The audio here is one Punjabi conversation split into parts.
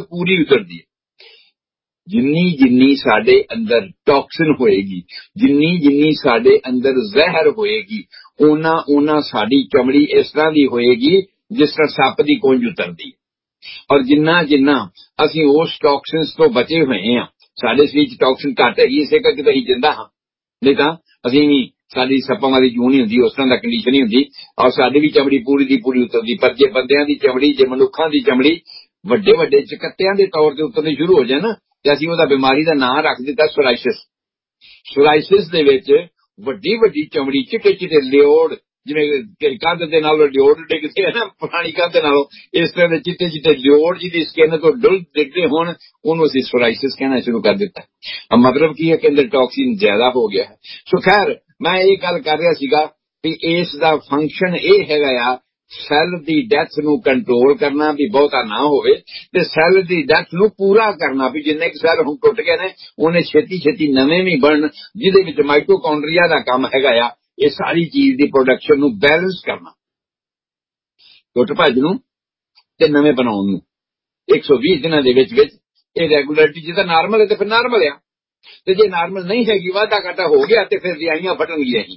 पूरी उतरती है। जिन्नी जिन्नी साडे अंदर टॉक्सिन होएगी, जिन्नी जिन्नी साडे अंदर जहर होएगी, ओना ओना साडी चमड़ी इस तरह दी होएगी जिस तरह सप दी कुंज उतरदी। और जिन्ना जिन्ना असीं उस टॉक्सिन्स तो बचे हुए हैं, साडे शरीर च टॉक्सिन घट हैगी, इसे करके तो असीं जिंदा हाँ, नहीं तां असीं भी साडी सप्पां वाली जूं नहीं हुंदी, उस तरह दा कंडीशन नहीं हुंदी और साडी भी चमड़ी पूरी दी पूरी उतरदी। पर जे बंदियां दी चमड़ी, जे मनुखां दी चमड़ी ਵੱਡੇ ਵੱਡੇ ਚਕੱਤਿਆਂ ਦੇ ਤੌਰ ਤੇ ਉਤਰਨੀ ਸ਼ੁਰੂ ਹੋ ਜਾਏ ਨਾ, ਤੇ ਅਸੀਂ ਉਹਦਾ ਬਿਮਾਰੀ ਦਾ ਨਾਂ ਰੱਖ ਦਿੱਤਾ ਸੋਰਾਇਸਿਸ। ਸੋਰਾਇਸਿਸ ਦੇ ਵਿੱਚ ਵੱਡੀ ਵੱਡੀ ਚਮੜੀ, ਚਿੱਟੇ ਚਿੱਟੇ ਲਿਓੜ, ਜਿਵੇਂ ਕੰਧ ਦੇ ਨਾਲ ਲਿਓੜ ਡਿੱਗਦੇ ਆ ਨਾ ਪੁਰਾਣੀ ਕੰਧ ਨਾਲੋਂ, ਇਸ ਤਰ੍ਹਾਂ ਦੇ ਚਿੱਟੇ ਚਿੱਟੇ ਲਿਓੜ ਜਿਹਦੀ ਸਕਿਨ ਤੋਂ ਡੁੱਲ ਡਿੱਗਦੇ ਹੋਣ, ਉਹਨੂੰ ਅਸੀਂ ਸੋਰਾਇਸਿਸ ਕਹਿਣਾ ਸ਼ੁਰੂ ਕਰ ਦਿੱਤਾ। ਮਤਲਬ ਕੀ ਹੈ ਕਿ ਅੰਦਰ ਟੌਕਸਿਨ ਜ਼ਿਆਦਾ ਹੋ ਗਿਆ ਹੈ। ਸੋ ਖੈਰ ਮੈਂ ਇਹ ਗੱਲ ਕਰ ਰਿਹਾ ਸੀਗਾ ਵੀ ਇਸ ਦਾ ਫੰਕਸ਼ਨ ਇਹ ਹੈਗਾ ਆ, ਸੈੱਲ ਦੀ ਡੈਥ ਨੂੰ ਕੰਟਰੋਲ ਕਰਨਾ, ਵੀ ਬਹੁਤਾ ਨਾ ਹੋਵੇ, ਤੇ ਸੈੱਲ ਦੀ ਡੈਥ ਨੂੰ ਪੂਰਾ ਕਰਨਾ, ਵੀ ਜਿੰਨੇ ਕੁ ਸੈੱਲ ਹੁਣ ਟੁੱਟ ਗਏ ਨੇ ਉਹਨੇ ਛੇਤੀ ਛੇਤੀ ਨਵੇਂ ਵੀ ਬਣਨ, ਜਿਹਦੇ ਵਿੱਚ ਮਾਈਟੋਕੌਂਡਰੀਆ ਦਾ ਕੰਮ ਹੈਗਾ ਆ ਇਹ ਸਾਰੀ ਚੀਜ਼ ਦੀ ਪ੍ਰੋਡਕਸ਼ਨ ਨੂੰ ਬੈਲੈਂਸ ਕਰਨਾ, ਟੁੱਟ ਭੱਜ ਨੂੰ ਤੇ ਨਵੇਂ ਬਣਾਉਣ ਨੂੰ। 120 ਦਿਨਾਂ ਦੇ ਵਿੱਚ ਇਹ ਰੈਗੂਲਰਿਟੀ ਜੇ ਤਾਂ ਨਾਰਮਲ ਹੈ ਤੇ ਫਿਰ ਨਾਰਮਲ ਆ, ਤੇ ਜੇ ਨਾਰਮਲ ਨਹੀਂ ਹੈਗੀ, ਵਾਧਾ ਘਾਟਾ ਹੋ ਗਿਆ, ਤੇ ਫਿਰ ਰਿਆਈਆਂ ਫਟਣਗੀਆਂ ਹੀ,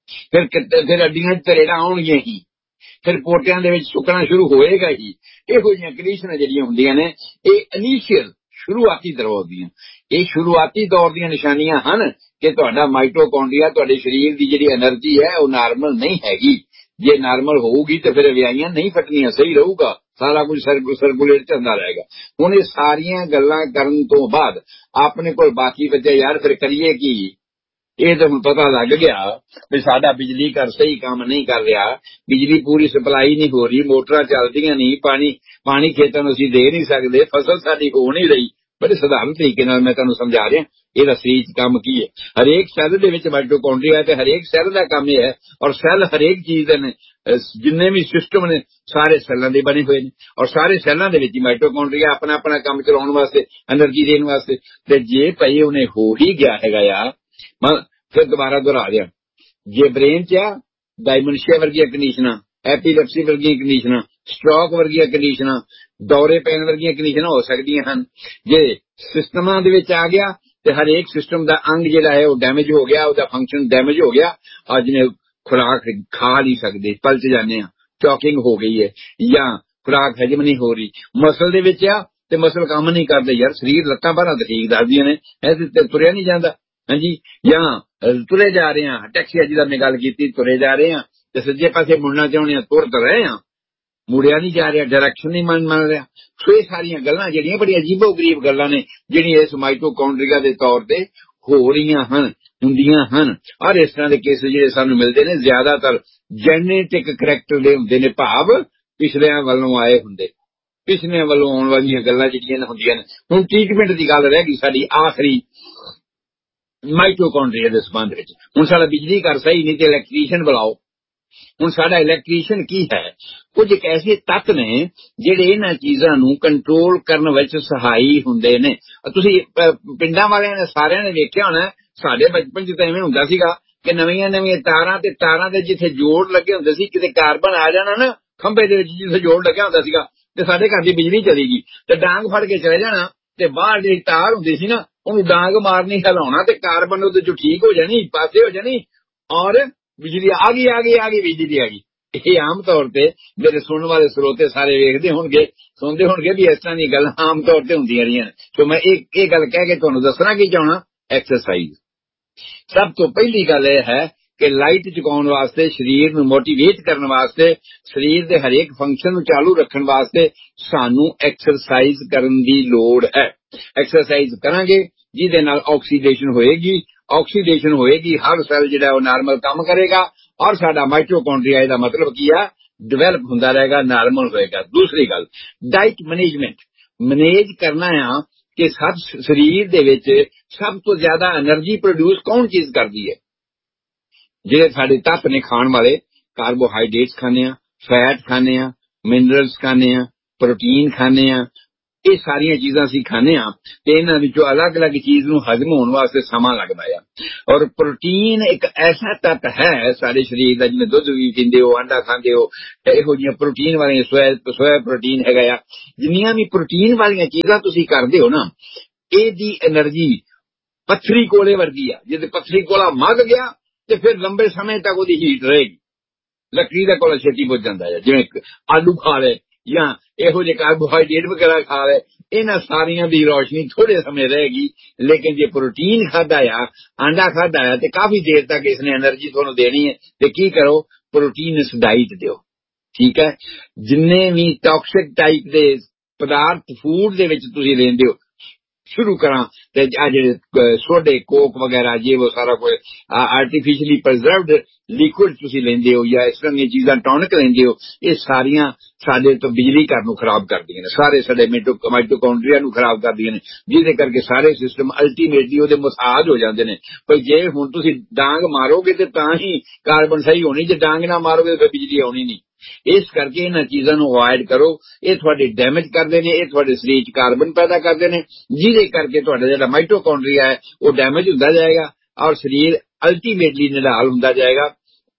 ਫਿਰ ਅੱਡੀਆਂ 'ਚ ਤਰੇੜਾਂ ਆਉਣਗੀਆਂ ਹੀ, ਫਿਰ ਪੋਟਿਆਂ ਦੇ ਵਿੱਚ ਸੁੱਕਣਾ ਸ਼ੁਰੂ ਹੋਏਗਾ ਹੀ। ਇਹੋ ਜਿਹੀਆਂ ਕੰਡੀਸ਼ਨਾਂ ਜਿਹੜੀਆਂ ਹੁੰਦੀਆਂ ਨੇ ਇਹ ਇਨੀਸ਼ੀਅਲ ਸ਼ੁਰੂਆਤੀ ਦੌਰ ਦੀਆਂ, ਇਹ ਸ਼ੁਰੂਆਤੀ ਦੌਰ ਦੀਆਂ ਨਿਸ਼ਾਨੀਆਂ ਹਨ ਕਿ ਤੁਹਾਡਾ ਮਾਈਟੋਕੌਂਡਰੀਆ, ਤੁਹਾਡੇ ਸਰੀਰ ਦੀ ਜਿਹੜੀ એનર્ਜੀ ਹੈ ਉਹ ਨਾਰਮਲ ਨਹੀਂ ਹੈਗੀ। ਜੇ ਨਾਰਮਲ ਹੋਊਗੀ ਤੇ ਫਿਰ ਵਿਆਹੀਆਂ ਨਹੀਂ ਫਟਣੀਆਂ, ਸਹੀ ਰਹੂਗਾ, ਸਾਰਾ ਕੁਝ ਸਰਕੂਲੇਟ ਚੱਲਦਾ ਰਹੇਗਾ। ਹੁਣ ਇਹ ਸਾਰੀਆਂ ਗੱਲਾਂ ਕਰਨ ਤੋਂ ਬਾਅਦ ਆਪਣੇ ਕੋਲ ਬਾਕੀ ਬਚਿਆ ਯਾਰ ਫਿਰ ਕਰੀਏ ਕੀ। ਇਹ ਤਾਂ ਹੁਣ ਪਤਾ ਲੱਗ ਗਿਆ ਵੀ ਸਾਡਾ ਬਿਜਲੀ ਘਰ ਸਹੀ ਕੰਮ ਨਹੀਂ ਕਰ ਰਿਹਾ, ਬਿਜਲੀ ਪੂਰੀ ਸਪਲਾਈ ਨਹੀਂ ਹੋ ਰਹੀ, ਮੋਟਰਾਂ ਚੱਲਦੀਆਂ ਨਹੀਂ, ਪਾਣੀ ਖੇਤਾਂ ਨੂੰ ਅਸੀਂ ਦੇ ਨਹੀਂ ਸਕਦੇ, ਫਸਲ ਸਾਡੀ ਹੋ ਨਹੀਂ ਰਹੀ। ਬੜੇ ਸਧਾਰਨ ਤਰੀਕੇ ਨਾਲ ਮੈਂ ਤੁਹਾਨੂੰ ਸਮਝਾ ਰਿਹਾ ਇਹਦਾ ਸਰੀਰ 'ਚ ਕੰਮ ਕੀ ਹੈ। ਹਰੇਕ ਸੈੱਲ ਦੇ ਵਿੱਚ ਮਾਈਟੋਕੌਂਡਰੀਆ ਤੇ ਹਰੇਕ ਸੈੱਲ ਦਾ ਕੰਮ ਇਹ ਹੈ, ਔਰ ਸੈੱਲ ਹਰੇਕ ਚੀਜ਼ ਦੇ ਨੇ, ਜਿੰਨੇ ਵੀ ਸਿਸਟਮ ਨੇ ਸਾਰੇ ਸੈੱਲਾਂ ਦੇ ਬਣੇ ਹੋਏ ਨੇ, ਔਰ ਸਾਰੇ ਸੈੱਲਾਂ ਦੇ ਵਿੱਚ ਮਾਈਟੋਕੌਂਡਰੀਆ ਆਪਣਾ ਆਪਣਾ ਕੰਮ ਚਲਾਉਣ ਵਾਸਤੇ, એનર્ਜੀ ਦੇਣ ਵਾਸਤੇ। ਤੇ ਜੇ ਭਾਈ ਉਹਨੇ ਹੋ ਹੀ ਗਿਆ ਹੈਗਾ ਆ, ਫਿਰ ਦੁਬਾਰਾ ਦੁਹਰਾ ਦਿਆਂ, ਜੇ ਬ੍ਰੇਨ 'ਚ ਆ ਡਾਇਮੈਂਸ਼ੀਆ ਵਰਗੀਆਂ ਕੰਡੀਸ਼ਨਾਂ, ਐਪੀਲੈਪਸੀ ਵਰਗੀਆਂ ਕੰਡੀਸ਼ਨਾਂ, ਸਟ੍ਰੋਕ ਵਰਗੀਆਂ ਕੰਡੀਸ਼ਨਾਂ, ਦੌਰੇ ਪੈਣ ਵਰਗੀਆਂ ਕੰਡੀਸ਼ਨਾਂ ਹੋ ਸਕਦੀਆਂ ਹਨ। ਜੇ ਸਿਸਟਮਾਂ ਦੇ ਵਿੱਚ ਆ ਗਿਆ ਤੇ ਹਰੇਕ ਸਿਸਟਮ ਦਾ ਅੰਗ ਜਿਹੜਾ ਹੈ ਉਹ ਡੈਮੇਜ ਹੋ ਗਿਆ, ਉਹਦਾ ਫੰਕਸ਼ਨ ਡੈਮੇਜ ਹੋ ਗਿਆ, ਅੱਜ ਨੇ ਖੁਰਾਕ ਖਾ ਨਹੀਂ ਸਕਦੇ, ਪਲਚ ਜਾਂਦੇ ਆ, ਚੌਕਿੰਗ ਹੋ ਗਈ ਹੈ, ਜਾਂ ਖੁਰਾਕ ਹਜਮ ਨਹੀਂ ਹੋ ਰਹੀ। ਮਸਲ ਦੇ ਵਿੱਚ ਆ ਤੇ ਮਸਲ ਕੰਮ ਨਹੀਂ ਕਰਦੇ, ਯਾਰ ਸਰੀਰ ਲੱਤਾਂ ਬਾਹਾਂ ਤਾਂ ਠੀਕ ਦੱਸਦੀਆਂ ਨੇ, ਤੇ ਤੁਰਿਆ ਨਹੀਂ ਜਾਂਦਾ, ਹਾਂਜੀ, ਜਾਂ ਤੁਰੇ ਜਾ ਰਹੇ ਹਾਂ, ਟੈਕਸੀ ਜਿਹਦਾ ਮੈਂ ਗੱਲ ਕੀਤੀ, ਤੁਰੇ ਜਾ ਰਹੇ ਹਾਂ ਤੇ ਸੱਜੇ ਪਾਸੇ ਮੁੜਨਾ ਚਾਹੁੰਦੇ ਹਾਂ, ਤੁਰ ਤਾਂ ਰਹੇ ਹਾਂ, ਮੁੜਿਆ ਨਹੀਂ ਜਾ ਰਿਹਾ, ਡਾਇਰੈਕਸ਼ਨ ਨਹੀਂ ਮੰਨ ਰਿਹਾ। ਸੋ ਇਹ ਸਾਰੀਆਂ ਗੱਲਾਂ ਜਿਹੜੀਆਂ ਬੜੀਆਂ ਅਜੀਬੋ ਗਰੀਬ ਗੱਲਾਂ ਨੇ, ਜਿਹੜੀਆਂ ਇਸ ਮਾਈਟੋਕੌਂਡਰੀਆ ਦੇ ਤੌਰ ਤੇ ਹੋ ਰਹੀਆਂ ਹਨ, ਹੁੰਦੀਆਂ ਹਨ। ਔਰ ਇਸ ਤਰ੍ਹਾਂ ਦੇ ਕੇਸ ਜਿਹੜੇ ਸਾਨੂੰ ਮਿਲਦੇ ਨੇ ਜ਼ਿਆਦਾਤਰ ਜੈਨੇਟਿਕ ਕਰੈਕਟਰ ਦੇ ਹੁੰਦੇ ਨੇ, ਭਾਵ ਪਿਛਲਿਆਂ ਵੱਲੋਂ ਆਏ ਹੁੰਦੇ, ਪਿਛਲਿਆਂ ਵੱਲੋਂ ਆਉਣ ਵਾਲੀਆਂ ਗੱਲਾਂ ਜਿਹੜੀਆਂ ਹੁੰਦੀਆਂ ਨੇ। ਹੁਣ ਟ੍ਰੀਟਮੈਂਟ ਦੀ ਗੱਲ ਰਹਿ ਗਈ ਸਾਡੀ ਆਖਰੀ ਮਾਈਟੋਕੌਂਡਰੀਆ ਦੇ ਸੰਬੰਧ ਵਿੱਚ। ਹੁਣ ਸਾਡਾ ਬਿਜਲੀ ਘਰ ਸਹੀ ਨਹੀਂ ਤੇ ਇਲੈਕਟ੍ਰੀਸ਼ੀਅਨ ਬੁਲਾਓ। ਹੁਣ ਸਾਡਾ ਇਲੈਕਟ੍ਰੀਸ਼ੀਅਨ ਕੀ ਹੈ? ਕੁਝ ਇੱਕ ਐਸੇ ਤੱਤ ਨੇ ਜਿਹੜੇ ਇਹਨਾਂ ਚੀਜ਼ਾਂ ਨੂੰ ਕੰਟਰੋਲ ਕਰਨ ਵਿੱਚ ਸਹਾਈ ਹੁੰਦੇ ਨੇ। ਤੁਸੀਂ ਪਿੰਡਾਂ ਵਾਲਿਆਂ ਨੇ ਸਾਰਿਆਂ ਨੇ ਵੇਖਿਆ ਹੋਣਾ, ਸਾਡੇ ਬਚਪਨ 'ਚ ਤਾਂ ਐਵੇਂ ਹੁੰਦਾ ਸੀਗਾ ਕਿ ਨਵੀਆਂ ਨਵੀਆਂ ਤਾਰਾਂ, ਤੇ ਤਾਰਾਂ ਦੇ ਜਿੱਥੇ ਜੋੜ ਲੱਗੇ ਹੁੰਦੇ ਸੀ, ਕਿਤੇ ਕਾਰਬਨ ਆ ਜਾਣਾ ਨਾ ਖੰਭੇ ਦੇ ਵਿੱਚ, ਜਿੱਥੇ ਜੋੜ ਲੱਗਿਆ ਹੁੰਦਾ ਸੀਗਾ, ਤੇ ਸਾਡੇ ਘਰ ਦੀ ਬਿਜਲੀ ਚਲੀ ਗਈ ਤੇ ਡਾਂਗ ਫੜ ਕੇ ਚਲੇ ਜਾਣਾ, ਤੇ ਬਾਹਰ ਜਿਹੜੀ ਤਾਰ ਹੁੰਦੀ ਸੀ ਨਾ ਉਹਨੂੰ ਡਾਂਗ ਮਾਰਨੀ, ਹਿਲਾਉਣਾ, ਤੇ ਕਾਰਬਨ ਉਹਦੇ ਚੋਂ ਠੀਕ ਹੋ ਜਾਣੀ, ਪਾਸੇ ਹੋ ਜਾਣੀ, ਔਰ ਬਿਜਲੀ ਆ ਗਈ, ਬਿਜਲੀ ਆ ਗਈ। ਇਹ ਆਮ ਤੌਰ ਤੇ ਮੇਰੇ ਸੁਣਨ ਵਾਲੇ ਸਰੋਤੇ ਸਾਰੇ ਵੇਖਦੇ ਹੋਣਗੇ, ਸੁਣਦੇ ਹੋਣਗੇ ਵੀ ਇਸ ਤਰ੍ਹਾਂ ਦੀਆਂ ਗੱਲਾਂ ਆਮ ਤੌਰ ਤੇ ਹੁੰਦੀਆਂ ਰਹੀਆਂ। ਸੋ ਮੈਂ ਇਹ ਗੱਲ ਕਹਿ ਕੇ ਤੁਹਾਨੂੰ ਦੱਸਣਾ ਕੀ ਚਾਹਣਾ, ਐਕਸਰਸਾਈਜ਼। ਸਭ ਤੋਂ ਪਹਿਲੀ ਗੱਲ ਇਹ ਹੈ ਕਿ ਲਾਈਟ ਚੁਕਾਉਣ ਵਾਸਤੇ, ਸਰੀਰ ਨੂੰ ਮੋਟੀਵੇਟ ਕਰਨ ਵਾਸਤੇ, ਸਰੀਰ ਦੇ ਹਰੇਕ ਫੰਕਸ਼ਨ ਨੂੰ ਚਾਲੂ ਰੱਖਣ ਵਾਸਤੇ ਸਾਨੂੰ ਐਕਸਰਸਾਈਜ਼ ਕਰਨ ਦੀ ਲੋੜ ਹੈ। ਐਕਸਰਸਾਈਜ਼ ਕਰਾਂਗੇ ਜਿਹਦੇ ਨਾਲ ਆਕਸੀਡੇਸ਼ਨ ਹੋਏਗੀ, ਹਰ ਸੈੱਲ ਜਿਹੜਾ ਉਹ ਨਾਰਮਲ ਕੰਮ ਕਰੇਗਾ, ਔਰ ਸਾਡਾ ਮਾਈਟੋਕੌਂਡਰੀਆ, ਇਹਦਾ ਮਤਲਬ ਕੀ ਆ, ਡਿਵੈਲਪ ਹੁੰਦਾ ਰਹੇਗਾ, ਨਾਰਮਲ ਹੋਏਗਾ। ਦੂਸਰੀ ਗੱਲ, ਡਾਈਟ ਮੈਨੇਜ ਕਰਨਾ ਆ ਕਿ ਸਰੀਰ ਦੇ ਵਿੱਚ ਸਭ ਤੋਂ ਜ਼ਿਆਦਾ એનર્ਜੀ ਪ੍ਰੋਡਿਊਸ ਕੌਣ ਚੀਜ਼ ਕਰਦੀ ਹੈ? ਜਿਹੜੇ ਸਾਡੇ ਤੱਤ ਨੇ ਖਾਣ ਵਾਲੇ, ਕਾਰਬੋਹਾਈਡਰੇਟਸ ਖਾਂਦੇ ਆ, ਫੈਟ ਖਾਂਦੇ ਆ, ਮਿਨਰਲਸ ਖਾਂਦੇ ਆ, ਪ੍ਰੋਟੀਨ ਖਾਂਦੇ ਆ, ਇਹ ਸਾਰੀਆਂ ਚੀਜ਼ਾਂ ਅਸੀਂ ਖਾਂਦੇ ਹਾਂ ਤੇ ਇਹਨਾਂ ਵਿੱਚੋਂ ਅਲੱਗ-ਅਲੱਗ ਚੀਜ਼ ਨੂੰ ਹਜ਼ਮ ਹੋਣ ਵਾਸਤੇ ਸਮਾਂ ਲੱਗਦਾ ਆ। ਔਰ ਪ੍ਰੋਟੀਨ ਇੱਕ ਐਸਾ ਤੱਤ ਹੈ ਸਾਡੇ ਸਰੀਰ ਦਾ, ਜਿਵੇਂ ਦੁੱਧ ਵੀ ਪੀਂਦੇ ਹੋ, ਆਂਡਾ ਖਾਂਦੇ ਹੋ, ਇਹੋ ਜਿਹੀਆਂ ਪ੍ਰੋਟੀਨ ਵਾਲੀਆਂ ਸੋਇਆ ਪ੍ਰੋਟੀਨ ਹੈਗਾ ਆ। ਜਿੰਨੀਆਂ ਵੀ ਪ੍ਰੋਟੀਨ ਵਾਲੀਆਂ ਚੀਜ਼ਾਂ ਤੁਸੀਂ ਕਰਦੇ ਹੋ ਨਾ, ਇਹਦੀ એનર્ਜੀ ਪੱਥਰੀ ਕੋਲੇ ਵਰਗੀ ਆ। ਜੇ ਪੱਥਰੀ ਕੋਲਾ ਮੱਗ ਗਿਆ ਤੇ ਫਿਰ ਲੰਬੇ ਸਮੇਂ ਤੱਕ ਉਹਦੀ ਹੀਟ ਰਹੇਗੀ। ਲੱਕੜੀ ਦਾ ਕੋਲਾ ਛੇਤੀ ਬੁੱਝ ਜਾਂਦਾ ਹੈ। ਜਿਵੇਂ ਆਲੂ ਖਾ ਲਏ ਜਾਂ ਇਹੋ ਜਿਹੇ ਕਾਰਬੋਹਾਈਡਰੇਟ ਵਗੈਰਾ ਖਾ ਲਏ, ਇਹਨਾਂ ਸਾਰੀਆਂ ਦੀ ਰੌਸ਼ਨੀ ਥੋੜੇ ਸਮੇਂ ਰਹੇਗੀ। ਲੇਕਿਨ ਜੇ ਪ੍ਰੋਟੀਨ ਖਾਧਾ ਆ, ਆਂਡਾ ਖਾਧਾ ਆ, ਤੇ ਕਾਫੀ ਦੇਰ ਤੱਕ ਇਸਨੇ એનર્ਜੀ ਤੁਹਾਨੂੰ ਦੇਣੀ ਹੈ। ਤੇ ਕੀ ਕਰੋ, ਪ੍ਰੋਟੀਨਸ ਡਾਈਟ ਦਿਓ। ਠੀਕ ਹੈ। ਜਿੰਨੇ ਵੀ ਟੌਕਸਿਕ ਟਾਈਪ ਦੇ ਪਦਾਰਥ ਫੂਡ ਦੇ ਵਿੱਚ ਤੁਸੀਂ ਲੈਂਦੇ ਹੋ, ਸ਼ੁਰੂ ਕਰਾਂ ਤੇ ਆ ਜਿਹੜੇ ਸੋਡੇ, ਕੋਕ ਵਗੈਰਾ, ਜੇ ਉਹ ਸਾਰਾ ਕੁਝ ਆਰਟੀਫਿਸ਼ਲੀ ਪ੍ਰੀਜ਼ਰਵਡ ਲਿਕੁਇਡ ਤੁਸੀਂ ਲੈਂਦੇ ਹੋ ਜਾਂ ਇਸ ਤਰ੍ਹਾਂ ਦੀਆਂ ਚੀਜ਼ਾਂ ਟੌਨਿਕ ਲੈਂਦੇ ਹੋ, ਇਹ ਸਾਰੀਆਂ ਸਾਡੇ ਤੋਂ ਬਿਜਲੀ ਘਰ ਨੂੰ ਖਰਾਬ ਕਰਦੀਆਂ ਨੇ, ਸਾਰੇ ਸਾਡੇ ਮਾਈਟੋਕੌਂਡਰੀਆ ਨੂੰ ਖਰਾਬ ਕਰਦੀਆਂ ਨੇ, ਜਿਹਦੇ ਕਰਕੇ ਸਾਰੇ ਸਿਸਟਮ ਅਲਟੀਮੇਟਲੀ ਉਹਦੇ ਮੁਤਾਜ ਹੋ ਜਾਂਦੇ ਨੇ। ਪਰ ਜੇ ਹੁਣ ਤੁਸੀਂ ਡਾਂਗ ਮਾਰੋਗੇ ਤੇ ਤਾਂ ਹੀ ਕਾਰਬਨ ਸਹੀ ਹੋਣੀ, ਜੇ ਡਾਂਗ ਨਾ ਮਾਰੋਗੇ ਤਾਂ ਬਿਜਲੀ ਆਉਣੀ ਨਹੀਂ। ਇਸ ਕਰਕੇ ਇਹਨਾਂ ਚੀਜ਼ਾਂ ਨੂੰ ਅਵੋਇਡ ਕਰੋ। ਇਹ ਤੁਹਾਡੇ ਡੈਮੇਜ ਕਰਦੇ ਨੇ, ਇਹ ਤੁਹਾਡੇ ਸਰੀਰ 'ਚ ਕਾਰਬਨ ਪੈਦਾ ਕਰਦੇ ਨੇ, ਜਿਹਦੇ ਕਰਕੇ ਤੁਹਾਡਾ ਜਿਹੜਾ ਮਾਈਟੋਕੌਂਡਰੀਆ ਹੈ ਉਹ ਡੈਮੇਜ ਹੁੰਦਾ ਜਾਏਗਾ ਔਰ ਸਰੀਰ ਅਲਟੀਮੇਟਲੀ ਨਿਢਾਲ ਹੁੰਦਾ ਜਾਏਗਾ।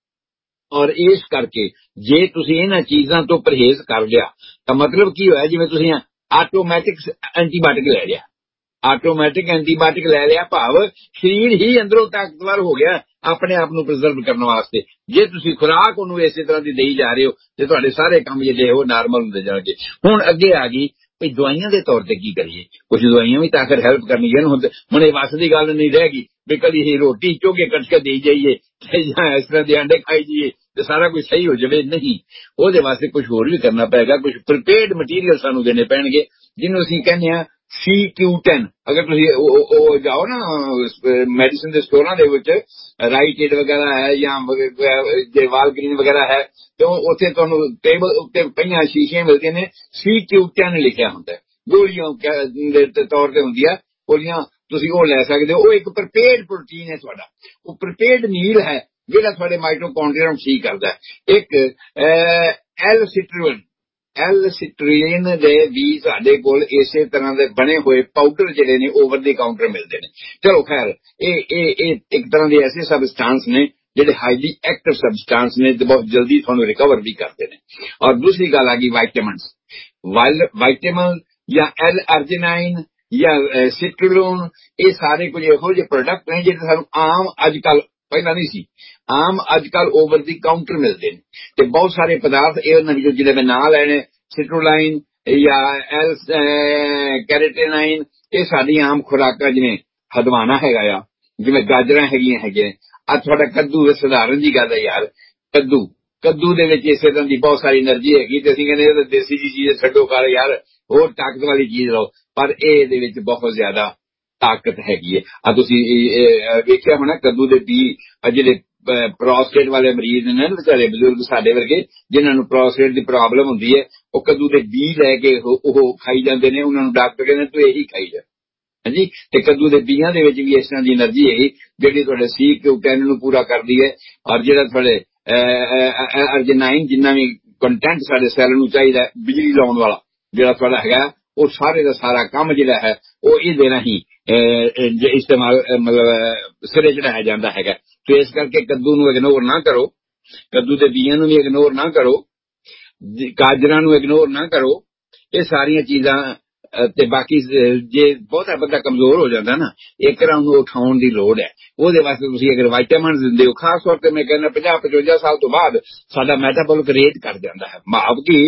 ਔਰ ਇਸ ਕਰਕੇ ਜੇ ਤੁਸੀਂ ਇਹਨਾਂ ਚੀਜ਼ਾਂ ਤੋਂ ਪਰਹੇਜ਼ ਕਰ ਲਿਆ ਤਾਂ ਮਤਲਬ ਕੀ ਹੋਇਆ, ਜਿਵੇਂ ਤੁਸੀਂ ਆਟੋਮੈਟਿਕ ਐਂਟੀਬਾਇਓਟਿਕ ਲੈ ਲਿਆ, ਆਟੋਮੈਟਿਕ ਐਂਟੀਬਾਇਓਟਿਕ ਲੈ ਲਿਆ, ਭਾਵ ਸਰੀਰ ਹੀ ਅੰਦਰੋਂ ਤਾਕਤਵਰ ਹੋ ਗਿਆ ਆਪਣੇ ਆਪ ਨੂੰ ਪ੍ਰੀਜ਼ਰਵ ਕਰਨ ਵਾਸਤੇ। ਜੇ ਤੁਸੀਂ ਖੁਰਾਕ ਉਹਨੂੰ ਇਸੇ ਤਰ੍ਹਾਂ ਦੀ ਦੇਈ ਜਾ ਰਹੇ ਹੋ ਤੇ ਤੁਹਾਡੇ ਸਾਰੇ ਕੰਮ ਜਿਹੜੇ ਉਹ ਨਾਰਮਲ ਹੁੰਦੇ ਜਾਣਗੇ। ਹੁਣ ਅੱਗੇ ਆ ਗਈ ਵੀ ਦਵਾਈਆਂ ਦੇ ਤੌਰ ਤੇ ਕੀ ਕਰੀਏ। ਕੁਝ ਦਵਾਈਆਂ ਵੀ ਤਾਂ ਆਖਰ ਹੈਲਪ ਕਰਨਗੀਆਂ। ਹੁਣ ਇਹ ਵੱਸ ਦੀ ਗੱਲ ਨਹੀਂ ਰਹੇਗੀ ਵੀ ਕਦੀ ਹੀ ਰੋਟੀ ਚੋਗੇ ਕੱਟ ਕੇ ਦੇਈ ਜਾਈਏ ਤੇ ਜਾਂ ਇਸ ਤਰ੍ਹਾਂ ਦੇ ਅੰਡੇ ਖਾਈ ਜਾਈਏ ਤੇ ਸਾਰਾ ਕੁਝ ਸਹੀ ਹੋ ਜਾਵੇ। ਨਹੀਂ, ਉਹਦੇ ਵਾਸਤੇ ਕੁਝ ਹੋਰ ਵੀ ਕਰਨਾ ਪਏਗਾ। ਕੁਝ ਪ੍ਰੀਪੇਅਰਡ ਮਟੀਰੀਅਲ ਸਾਨੂੰ ਦੇਣੇ ਪੈਣਗੇ, ਜਿਹਨੂੰ ਅਸੀਂ ਕਹਿੰਦੇ ਹਾਂ CQ10। ਅਗਰ ਤੁਸੀਂ ਉਹ ਜਾਓ ਨਾ ਮੈਡੀਸਿਨ ਦੇ ਸਟੋਰਾਂ ਦੇ ਵਿੱਚ, ਰਾਈਟੇਡ ਵਗੈਰਾ ਹੈ ਜਾਂ ਜੇ ਵਾਲਗ੍ਰੀਨ ਵਗੈਰਾ ਹੈ, ਤੇ ਉੱਥੇ ਤੁਹਾਨੂੰ ਟੇਬਲ ਉੱਤੇ ਪਈਆਂ ਸ਼ੀਸ਼ੀਆਂ ਮਿਲਦੀਆਂ ਨੇ, CQ10 ਲਿਖਿਆ ਹੁੰਦਾ, ਗੋਲੀਆਂ ਦੇ ਤੌਰ ਤੇ ਹੁੰਦੀ ਆ ਗੋਲੀਆਂ, ਤੁਸੀਂ ਉਹ ਲੈ ਸਕਦੇ ਹੋ। ਉਹ ਇੱਕ ਪ੍ਰੀਪੇਅਰਡ ਪ੍ਰੋਟੀਨ ਹੈ ਤੁਹਾਡਾ, ਉਹ ਪ੍ਰੀਪੇਅਰਡ ਮੀਲ ਹੈ ਜਿਹੜਾ ਤੁਹਾਡੇ ਮਾਈਟੋਕੌਂਡਰੀਆ ਨੂੰ ਠੀਕ ਕਰਦਾ ਹੈ। ਇੱਕ ਐਲ-ਸਿਟਰੀਨ ਦੇ ਵੀ ਸਾਡੇ ਕੋਲ ਇਸੇ ਤਰ੍ਹਾਂ ਦੇ ਬਣੇ ਹੋਏ ਪਾਊਡਰ ਜਿਹੜੇ ਨੇ ਓਵਰ ਦੀ ਕਾਊਂਟਰ ਮਿਲਦੇ ਨੇ। ਚਲੋ ਖੈਰ, ਇਹ ਇੱਕ ਤਰ੍ਹਾਂ ਦੇ ਐਸੇ ਸਬਸਟੈਂਸ ਨੇ ਜਿਹੜੇ ਹਾਈਲੀ ਐਕਟਿਵ ਸਬਸਟੈਂਸ ਨੇ ਤੇ ਬਹੁਤ ਜਲਦੀ ਤੁਹਾਨੂੰ ਰਿਕਵਰ ਵੀ ਕਰਦੇ ਨੇ। ਔਰ ਦੂਸਰੀ ਗੱਲ ਆ ਗਈ ਵਾਈਟਾਮਿਨਸ, ਵਾਈਟਾਮਿਨ ਜਾਂ ਐਲ-ਅਰਜਿਨਾਈਨ ਜਾਂ ਸਿਟਰੋਨ, ਇਹ ਸਾਰੇ ਕੁਝ ਇਹੋ ਜਿਹੇ ਪ੍ਰੋਡਕਟ ਨੇ ਜਿਹੜੇ ਸਾਨੂੰ ਆਮ ਅੱਜ ਕੱਲ, ਪਹਿਲਾਂ ਨਹੀਂ ਸੀ, ਆਮ ਅੱਜ ਕੱਲ ਓਵਰ ਦੀ ਕਾਊਂਟਰ ਮਿਲਦੇ ਨੇ। ਤੇ ਬਹੁਤ ਸਾਰੇ ਪਦਾਰਥ ਇਹ ਉਹਨਾਂ ਵਿੱਚੋਂ ਜਿਹੜੇ ਮੈਂ ਨਾਂ ਲੈਣੇ, ਸਿਟਰੋਲਾਈਨ ਜਾਂ ਐਲ ਕੈਰੇਟੇਨਾਈਨ, ਇਹ ਸਾਡੀਆਂ ਆਮ ਖੁਰਾਕਾਂ, ਜਿਵੇਂ ਹਦਵਾਣਾ ਹੈਗਾ ਆ, ਜਿਵੇਂ ਗਾਜਰਾਂ ਹੈਗੀਆਂ। ਅੱਜ ਤੁਹਾਡਾ ਕੱਦੂ ਸਧਾਰਨ ਜੀ ਗੱਲ ਹੈ ਯਾਰ, ਕੱਦੂ ਦੇ ਵਿੱਚ ਇਸੇ ਤਰ੍ਹਾਂ ਦੀ ਬਹੁਤ ਸਾਰੀ એનર્ਜੀ ਹੈਗੀ ਤੇ ਅਸੀਂ ਕਹਿੰਦੇ ਇਹ ਤਾਂ ਦੇਸੀ ਜੀ ਚੀਜ਼ ਛੱਡੋ ਕਰ ਯਾਰ, ਹੋਰ ਤਾਕਤ ਵਾਲੀ ਚੀਜ਼ ਲਓ। ਪਰ ਇਹਦੇ ਵਿੱਚ ਬਹੁਤ ਜ਼ਿਆਦਾ ਤਾਕਤ ਹੈਗੀ ਹੈ। ਆ ਤੁਸੀਂ ਵੇਖਿਆ ਹੋਣਾ ਕੱਦੂ ਦੇ ਬੀਜ, ਜਿਹੜੇ ਪ੍ਰੋਸਟੇਟ ਵਾਲੇ ਮਰੀਜ਼ ਨੇ ਵਿਚਾਰੇ ਬਜ਼ੁਰਗ ਸਾਡੇ ਵਰਗੇ, ਜਿਨ੍ਹਾਂ ਨੂੰ ਪ੍ਰੋਸਟੇਟ ਦੀ ਪ੍ਰੋਬਲਮ ਹੁੰਦੀ ਹੈ, ਉਹ ਕੱਦੂ ਦੇ ਬੀਜ ਲੈ ਕੇ ਉਹ ਖਾਈ ਜਾਂਦੇ ਨੇ। ਉਹਨਾਂ ਨੂੰ ਡਾਕਟਰ ਕਹਿੰਦੇ ਤੂੰ ਇਹੀ ਖਾਈ ਜਾ। ਹਾਂਜੀ, ਤੇ ਕੱਦੂ ਦੇ ਬੀਜਾਂ ਦੇ ਵਿੱਚ ਵੀ ਇਸ ਤਰ੍ਹਾਂ ਦੀ એનર્ਜੀ ਹੈਗੀ ਜਿਹੜੀ ਤੁਹਾਡੇ CQ10 ਨੂੰ ਪੂਰਾ ਕਰਦੀ ਹੈ। ਔਰ ਜਿਹੜਾ ਤੁਹਾਡੇ ਅਰਜਿਨਾਈਨ, ਜਿੰਨਾ ਵੀ ਕੰਟੈਂਟ ਸਾਡੇ ਸੈੱਲ ਨੂੰ ਚਾਹੀਦਾ ਬਿਜਲੀ ਲਾਉਣ ਵਾਲਾ ਜਿਹੜਾ ਤੁਹਾਡਾ ਹੈਗਾ, ਉਹ ਸਾਰੇ ਦਾ ਸਾਰਾ ਕੰਮ ਜਿਹੜਾ ਹੈ ਉਹ ਇਹਦੇ ਰਾਹੀਂ ਇਸਤੇਮਾਲ, ਮਤਲਬ ਸਿਰੇ ਚੜਾਇਆ ਜਾਂਦਾ ਹੈਗਾ। ਤੇ ਇਸ ਕਰਕੇ ਕੱਦੂ ਨੂੰ ਇਗਨੋਰ ਨਾ ਕਰੋ, ਕੱਦੂ ਦੇ ਬੀਜਾਂ ਨੂੰ ਵੀ ਇਗਨੋਰ ਨਾ ਕਰੋ, ਗਾਜਰਾਂ ਨੂੰ ਇਗਨੋਰ ਨਾ ਕਰੋ। ਇਹ ਸਾਰੀਆਂ ਚੀਜ਼ਾਂ ਤੇ ਬਾਕੀ ਜੇ ਬਹੁਤਾ ਬੰਦਾ ਕਮਜ਼ੋਰ ਹੋ ਜਾਂਦਾ ਨਾ, ਇੱਕ ਤਰ੍ਹਾਂ ਨੂੰ ਉਠਾਉਣ ਦੀ ਲੋੜ ਹੈ। ਉਹਦੇ ਵਾਸਤੇ ਤੁਸੀਂ ਅਗਰ ਵਾਈਟਾਮਿਨ ਦਿੰਦੇ ਹੋ, ਖਾਸ ਤੌਰ ਤੇ ਮੈਂ ਕਹਿੰਦਾ 50-55 ਸਾਲ ਤੋਂ ਬਾਅਦ ਸਾਡਾ ਮੈਟਾਬੋਲਿਕ ਰੇਟ ਘਟ ਜਾਂਦਾ ਹੈ। ਭਾਵ ਕਿ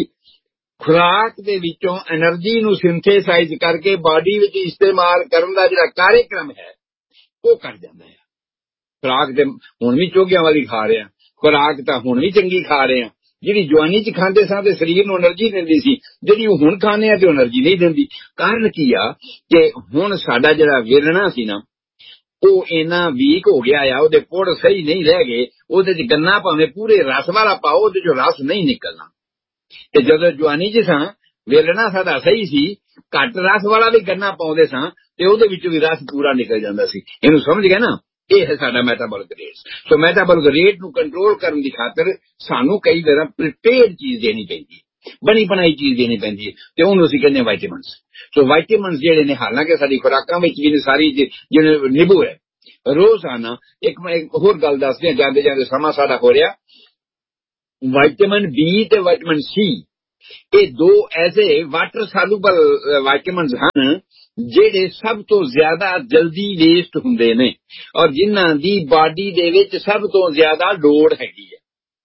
ਖੁਰਾਕ ਦੇ ਵਿੱਚੋਂ એનર્ਜੀ ਨੂੰ ਸਿੰਥੇਸਾਈਜ਼ ਕਰਕੇ ਬਾਡੀ ਵਿੱਚ ਇਸਤੇਮਾਲ ਕਰਨ ਦਾ ਜਿਹੜਾ ਕਾਰਜਕ੍ਰਮ ਹੈ ਉਹ ਘਟ ਜਾਂਦਾ ਹੈ। ਖੁਰਾਕ ਤੇ ਹੁਣ ਵੀ ਚੋਗਿਆਂ ਵਾਲੀ ਖਾ ਰਹੇ ਹਾਂ, ਖੁਰਾਕ ਤਾਂ ਹੁਣ ਵੀ ਚੰਗੀ ਖਾ ਰਹੇ ਹਾਂ। ਜਿਹੜੀ ਜਵਾਨੀ 'ਚ ਖਾਂਦੇ ਸਾਂ ਤੇ ਸਰੀਰ ਨੂੰ એનર્ਜੀ ਦਿੰਦੀ ਸੀ, ਜਿਹੜੀ ਉਹ ਹੁਣ ਖਾਂਦੇ ਆ ਤੇ ਉਹ એનર્ਜੀ ਨਹੀਂ ਦਿੰਦੀ। ਕਾਰਨ ਕੀ ਆ ਕਿ ਹੁਣ ਸਾਡਾ ਜਿਹੜਾ ਵੇਲਣਾ ਸੀ ਨਾ, ਉਹ ਇੰਨਾ ਵੀਕ ਹੋ ਗਿਆ ਆ, ਉਹਦੇ ਪੁੜ ਸਹੀ ਨਹੀਂ ਰਹਿ ਗਏ। ਉਹਦੇ 'ਚ ਗੰਨਾ ਭਾਵੇਂ ਪੂਰੇ ਰਸ ਵਾਲਾ ਪਾਓ, ਉਹਦੇ 'ਚੋਂ ਰਸ ਨਹੀਂ ਨਿਕਲਣਾ। ਤੇ ਜਦੋਂ ਜਵਾਨੀ 'ਚ ਸਾਂ, ਵੇਲਣਾ ਸਾਡਾ ਸਹੀ ਸੀ, ਘੱਟ ਰਸ ਵਾਲਾ ਵੀ ਗੰਨਾ ਪਾਉਂਦੇ ਸਾਂ ਤੇ ਉਹਦੇ ਵਿੱਚੋਂ ਵੀ ਰਸ ਪੂਰਾ ਨਿਕਲ ਜਾਂਦਾ ਸੀ। ਇਹਨੂੰ ਸਮਝ ਗਏ ਨਾ? ਇਹ ਹੈ ਸਾਡਾ ਮੈਟਾਬੋਲਿਕ ਰੇਟ। ਸੋ ਮੈਟਾਬੋਲਿਕ ਰੇਟ ਨੂੰ ਕੰਟਰੋਲ ਕਰਨ ਦੀ ਖਾਤਰ ਸਾਨੂੰ ਕਈ ਵਾਰ ਪ੍ਰੀਪੇਅਰਡ ਚੀਜ਼ ਦੇਣੀ ਪੈਂਦੀ। ਬਣੀ ਬਣਾਈ ਚੀਜ਼ ਦੇਣੀ ਪੈਂਦੀ ਹੈ ਤੇ ਉਹਨੂੰ ਅਸੀਂ ਕਹਿੰਦੇ ਵਾਈਟਾਮਿਨਸ। ਸੋ ਵਾਈਟਾਮਿਨਸ ਜਿਹੜੇ ਨੇ ਹਾਲਾਂਕਿ ਸਾਡੀ ਖੁਰਾਕਾਂ ਵਿੱਚ ਵੀ ਨੇ ਸਾਰੀ, ਜਿਵੇਂ ਨਿੰਬੂ ਹੈ ਰੋਜ਼ਾਨਾ। ਇੱਕ ਮੈਂ ਹੋਰ ਗੱਲ ਦੱਸਦੇ ਹਾਂ, ਜਾਂਦੇ ਜਾਂਦੇ ਸਮਾਂ ਸਾਡਾ ਹੋ ਰਿਹਾ। ਵਾਈਟਾਮਿਨ ਬੀ ਤੇ ਵਾਈਟਾਮਿਨ ਸੀ ਇਹ ਦੋ ਐਸੇ ਵਾਟਰ ਸੋਲੂਬਲ ਵਾਈਟਾਮਿਨਸ ਹਨ ਜਿਹੜੇ ਸਭ ਤੋਂ ਜ਼ਿਆਦਾ ਜਲਦੀ ਵੇਸਟ ਹੁੰਦੇ ਨੇ ਔਰ ਜਿਨ੍ਹਾਂ ਦੀ ਬਾਡੀ ਦੇ ਵਿੱਚ ਸਭ ਤੋਂ ਜ਼ਿਆਦਾ ਲੋੜ ਹੈਗੀ ਹੈ।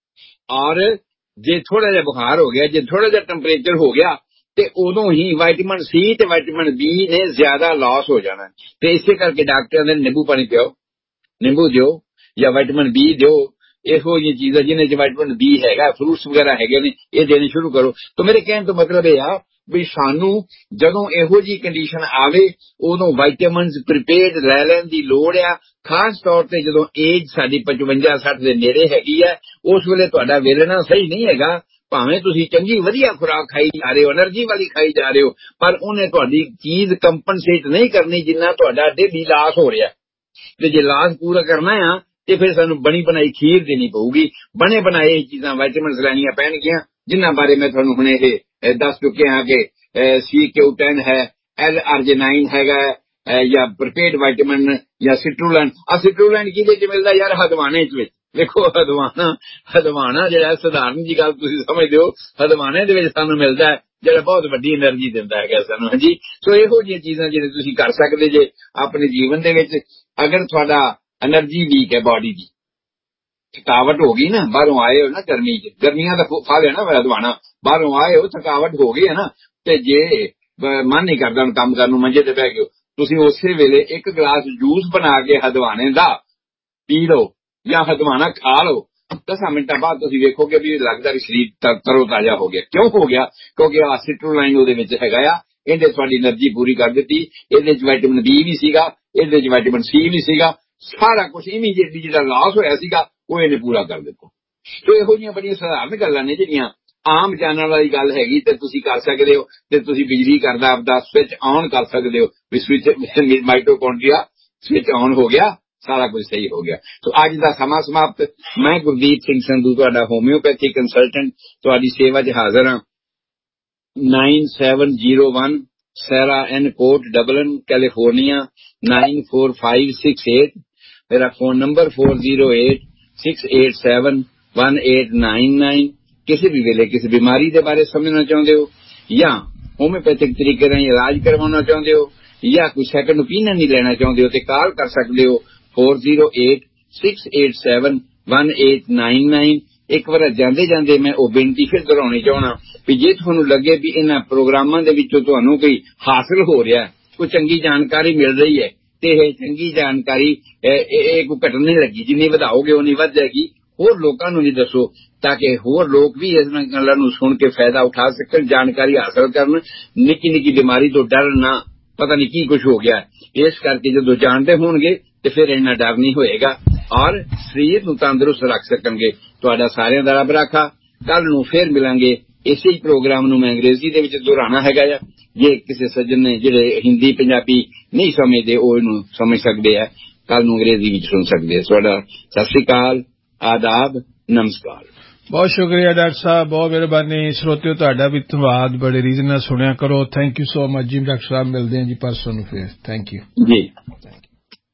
ਔਰ ਜੇ ਥੋੜਾ ਜਿਹਾ ਬੁਖਾਰ ਹੋ ਗਿਆ, ਜੇ ਥੋੜਾ ਜਿਹਾ ਟੈਂਪਰੇਚਰ ਹੋ ਗਿਆ ਤੇ ਉਦੋਂ ਹੀ ਵਾਈਟਾਮਿਨ ਸੀ ਤੇ ਵਾਈਟਾਮਿਨ ਬੀ ਨੇ ਜ਼ਿਆਦਾ ਲਾਸ ਹੋ ਜਾਣਾ। ਤੇ ਇਸੇ ਕਰਕੇ ਡਾਕਟਰਾਂ ਦੇ ਨਿੰਬੂ ਪਾਣੀ ਪਿਓ, ਨਿੰਬੂ ਦਿਓ ਜਾਂ ਵਾਈਟਾਮਿਨ ਬੀ ਦਿਓ। ਇਹੋ ਜਿਹੀ ਚੀਜ਼ਾਂ ਜਿਹਨੇ ਚ ਵਾਈਟਾਮਿਨ ਬੀ ਹੈਗਾ, ਫਰੂਟਸ ਵਗੈਰਾ ਹੈਗੇ ਨੇ, ਇਹ ਦੇਣੇ ਸ਼ੁਰੂ ਕਰੋ। ਤਾਂ ਮੇਰੇ ਕਹਿਣ ਤੋਂ ਮਤਲਬ ਇਹ ਆ ਵੀ ਸਾਨੂੰ ਜਦੋਂ ਇਹੋ ਜਿਹੀ ਕੰਡੀਸ਼ਨ ਆਵੇ ਉਦੋਂ ਵਾਈਟਾਮਿਨਸ ਪ੍ਰੀਪੇਅਰਡ ਲੈ ਲੈਣ ਦੀ ਲੋੜ ਆ। ਖਾਸ ਤੌਰ ਤੇ ਜਦੋਂ ਏਜ ਸਾਡੀ 55-60 ਦੇ ਨੇੜੇ ਹੈਗੀ ਹੈ, ਉਸ ਵੇਲੇ ਤੁਹਾਡਾ ਵੇਲਣਾ ਸਹੀ ਨਹੀਂ ਹੈਗਾ। ਭਾਵੇਂ ਤੁਸੀਂ ਚੰਗੀ ਵਧੀਆ ਖੁਰਾਕ ਖਾਈ ਜਾ ਰਹੇ ਹੋ, એનર્ਜੀ ਵਾਲੀ ਖਾਈ ਜਾ ਰਹੇ ਹੋ, ਪਰ ਉਹਨੇ ਤੁਹਾਡੀ ਚੀਜ਼ ਕੰਪਨਸੇਟ ਨਹੀਂ ਕਰਨੀ ਜਿੰਨਾ ਤੁਹਾਡਾ ਡੇਲੀ ਲਾਸ ਹੋ ਰਿਹਾ। ਤੇ ਜੇ ਲਾਸ ਪੂਰਾ ਕਰਨਾ ਆ ਤੇ ਫਿਰ ਸਾਨੂੰ ਬਣੀ ਬਣਾਈ ਖੀਰ ਦੇਣੀ ਪਊਗੀ। ਬਣੇ ਬਣਾਏ ਚੀਜ਼ਾਂ ਵਾਈਟਾਮਿਨਸ ਲੈਣੀਆਂ ਪੈਣਗੀਆਂ, ਜਿਨ੍ਹਾਂ ਬਾਰੇ ਮੈਂ ਤੁਹਾਨੂੰ ਹੁਣੇ ਇਹ ਦੱਸ ਚੁੱਕੇ ਹਾਂ ਕਿ CQ10 ਹੈ, L-arginine ਹੈਗਾ, ਜਾਂ ਪ੍ਰੀਪੇਡ ਵਾਈਟਾਮਿਨ ਜਾਂ ਸਿਟਰੂਲੈਂਡ। ਸਿਟਰੂਲੈਂਡ ਕਿਹਦੇ ਚ ਮਿਲਦਾ ਯਾਰ? ਹਦਵਾਣੇ ਚ ਵਿੱਚ। ਵੇਖੋ ਹਦਵਾਣਾ ਜਿਹੜਾ ਸਧਾਰਨ ਜੀ ਗੱਲ ਤੁਸੀਂ ਸਮਝਦੇ ਹੋ, ਹਦਵਾਣੇ ਦੇ ਵਿੱਚ ਸਾਨੂੰ ਮਿਲਦਾ ਹੈ ਜਿਹੜਾ ਬਹੁਤ ਵੱਡੀ એનર્ਜੀ ਦਿੰਦਾ ਹੈਗਾ ਸਾਨੂੰ। ਹਾਂਜੀ, ਸੋ ਇਹੋ ਜਿਹੀਆਂ ਚੀਜ਼ਾਂ ਜਿਹੜੇ ਤੁਸੀਂ ਕਰ ਸਕਦੇ ਜੇ ਆਪਣੇ ਜੀਵਨ ਦੇ ਵਿੱਚ। ਅਗਰ ਤੁਹਾਡਾ એનર્ਜੀ ਵੀਕ ਹੈ, ਬਾਡੀ ਦੀ ਥਕਾਵਟ ਹੋ ਗਈ ਨਾ, ਬਾਹਰੋਂ ਆਏ ਹੋ ਨਾ ਗਰਮੀ ਚ, ਗਰਮੀਆਂ ਦਾ ਫਲ ਹੈ ਨਾ ਹਦਵਾਣਾ, ਬਾਹਰੋਂ ਆਏ ਹੋ ਥਕਾਵਟ ਹੋ ਗਈ ਹੈ ਨਾ, ਤੇ ਜੇ ਮਨ ਨਹੀਂ ਕਰਦਾ ਹੁਣ ਕੰਮ ਕਰਨ ਨੂੰ, ਮੰਜੇ ਤੇ ਬਹਿ ਗਏ ਹੋ, ਤੁਸੀਂ ਉਸੇ ਵੇਲੇ ਇੱਕ ਗਲਾਸ ਜੂਸ ਬਣਾ ਕੇ ਹਦਵਾਣੇ ਦਾ ਪੀ ਲਓ ਜਾਂ ਹਦਵਾਣਾ ਖਾ ਲਓ। 10 ਮਿੰਟਾਂ ਬਾਅਦ ਤੁਸੀਂ ਵੇਖੋਗੇ ਵੀ ਲੱਗਦਾ ਵੀ ਸਰੀਰ ਤਰੋ ਤਾਜ਼ਾ ਹੋ ਗਿਆ। ਕਿਉਂ ਹੋ ਗਿਆ? ਕਿਉਂਕਿ ਸਿਟਰੂਲਾਈਨ ਉਹਦੇ ਵਿੱਚ ਹੈਗਾ ਆ, ਇਹਦੇ ਤੁਹਾਡੀ એનર્ਜੀ ਪੂਰੀ ਕਰ ਦਿੱਤੀ। ਇਹਦੇ ਚ ਵਾਈਟਾਮਿਨ ਬੀ ਵੀ ਸੀਗਾ, ਇਹਦੇ ਚ ਵਾਈਟਾਮਿਨ ਸੀ ਵੀ ਸੀਗਾ, ਸਾਰਾ ਕੁਝ ਇਮੀਡੀਏਟਲੀ ਜਿਹੜਾ ਲਾਸ ਹੋਇਆ ਸੀਗਾ ਉਹ ਇਹਨੇ ਪੂਰਾ ਕਰ ਦਿੱਤਾ। ਤੇ ਇਹੋ ਜਿਹੀਆਂ ਬੜੀਆਂ ਸਧਾਰਨ ਗੱਲਾਂ ਨੇ ਜਿਹੜੀਆਂ ਆਮ ਜਾਣਨ ਵਾਲੀ ਗੱਲ ਹੈਗੀ ਤੇ ਤੁਸੀਂ ਕਰ ਸਕਦੇ ਹੋ। ਤੇ ਤੁਸੀਂ ਬਿਜਲੀ ਘਰ ਦਾ ਆਪਦਾ ਸਵਿਚ ਆਨ ਕਰ ਸਕਦੇ ਹੋ ਵੀ ਸਵਿਚ ਮਾਈਟੋਕੌਂਡਰੀਆ ਸਵਿਚ ਆਨ ਹੋ ਗਿਆ, ਸਾਰਾ ਕੁਝ ਸਹੀ ਹੋ ਗਿਆ। ਸੋ ਅੱਜ ਦਾ ਸਮਾਂ ਸਮਾਪਤ। ਮੈਂ ਗੁਰਦੀਪ ਸਿੰਘ ਸੰਧੂ ਤੁਹਾਡਾ ਹੋਮਿਓਪੈਥੀ ਕੰਸਲਟੈਂਟ ਤੁਹਾਡੀ ਸੇਵਾ 'ਚ ਹਾਜ਼ਰ ਹਾਂ। 9701 ਸੈਰਾ ਐਨ ਕੋਟ ਡਬਲਨ ਕੈਲੀਫੋਰਨੀਆ 94568। ਮੇਰਾ ਫੋਨ ਨੰਬਰ 4086871899। ਕਿਸੇ ਵੀ ਵੇਲੇ ਕਿਸੇ ਬਿਮਾਰੀ ਦੇ ਬਾਰੇ ਸਮਝਣਾ ਚਾਹੁੰਦੇ ਹੋ ਜਾਂ ਹੋਮਿਓਪੈਥਿਕ ਤਰੀਕੇ ਨਾਲ ਇਲਾਜ ਕਰਵਾਉਣਾ ਚਾਹੁੰਦੇ ਹੋ ਜਾਂ ਕੋਈ ਸੈਕੰਡ ਓਪੀਨੀਅਨ ਨਹੀਂ ਲੈਣਾ ਚਾਹੁੰਦੇ ਹੋ ਤੇ ਕਾਲ ਕਰ ਸਕਦੇ ਹੋ 4086871899। ਇੱਕ ਵਾਰ ਜਾਂਦੇ ਜਾਂਦੇ ਮੈਂ ਉਹ ਬੇਨਤੀ ਫਿਰ ਦੁਹਰਾਉਣੀ ਚਾਹਣਾ ਵੀ ਜੇ ਤੁਹਾਨੂੰ ਲੱਗੇ ਵੀ ਇਹਨਾਂ ਪ੍ਰੋਗਰਾਮਾਂ ਦੇ ਵਿੱਚੋਂ ਤੁਹਾਨੂੰ ਕੋਈ ਹਾਸਲ ਹੋ ਰਿਹਾ, ਕੋਈ ਚੰਗੀ ਜਾਣਕਾਰੀ ਮਿਲ ਰਹੀ ਹੈ, ਤੇ ਇਹ ਚੰਗੀ ਜਾਣਕਾਰੀ ਇਹ ਕੋਈ ਘਟਣ ਨਹੀਂ ਲੱਗੀ, ਜਿੰਨੀ ਵਧਾਓਗੇ ਉਨੀ ਵੱਧ ਜਾਏਗੀ। ਹੋਰ ਲੋਕਾਂ ਨੂੰ ਵੀ ਦੱਸੋ ਤਾਂ ਕਿ ਹੋਰ ਲੋਕ ਵੀ ਇਸ ਗੱਲਾਂ ਨੂੰ ਸੁਣ ਕੇ ਫਾਇਦਾ ਉਠਾ ਸਕਣ, ਜਾਣਕਾਰੀ ਹਾਸਲ ਕਰਨ। ਨਿੱਕੀ ਨਿੱਕੀ ਬਿਮਾਰੀ ਤੋਂ ਡਰਨ ਨਾ, ਪਤਾ ਨਹੀਂ ਕੀ ਕੁਝ ਹੋ ਗਿਆ। ਇਸ ਕਰਕੇ ਜਦੋਂ ਜਾਣਦੇ ਹੋਣਗੇ ਤੇ ਫਿਰ ਇੰਨਾ ਡਰ ਨਹੀਂ ਹੋਏਗਾ ਔਰ ਸਰੀਰ ਨੂੰ ਤੰਦਰੁਸਤ ਰੱਖ ਸਕਣਗੇ। ਤੁਹਾਡਾ ਸਾਰਿਆਂ ਦਾ ਰੱਬ ਰਾਖਾ। ਕੱਲ ਨੂੰ ਫਿਰ ਮਿਲਾਂਗੇ। ਇਸੇ ਹੀ ਪ੍ਰੋਗਰਾਮ ਨੂੰ ਮੈਂ ਅੰਗਰੇਜ਼ੀ ਦੇ ਵਿੱਚ ਦੁਹਰਾਉਣਾ ਹੈਗਾ ਆ। ਜੇ ਕਿਸੇ ਸੱਜਣ ਨੇ ਜਿਹੜੇ ਹਿੰਦੀ ਪੰਜਾਬੀ ਨਹੀਂ ਸਮਝਦੇ ਉਹ ਇਹਨੂੰ ਸਮਝ ਸਕਦੇ ਆ, ਕੱਲ ਨੂੰ ਅੰਗਰੇਜ਼ੀ ਵਿੱਚ ਸੁਣ ਸਕਦੇ ਆ। ਤੁਹਾਡਾ ਸਤਿ ਸ੍ਰੀ ਅਕਾਲ, ਆਦਾਬ, ਨਮਸਕਾਰ। ਬਹੁਤ ਸ਼ੁਕਰੀਆ ਡਾਕਟਰ ਸਾਹਿਬ, ਬਹੁਤ ਮਿਹਰਬਾਨੀ। ਸਰੋਤਿਓ ਤੁਹਾਡਾ ਵੀ ਧੰਨਵਾਦ, ਬੜੇ ਰੀਜ਼ਨ ਨਾਲ ਸੁਣਿਆ ਕਰੋ। ਥੈਂਕ ਯੂ ਸੋ ਮਚ ਜੀ। ਡਾਕਟਰ ਸਾਹਿਬ ਮਿਲਦੇ ਹਾਂ ਜੀ ਪਰਸੋਂ ਨੂੰ ਫਿਰ। ਥੈਂਕ ਯੂ ਜੀ।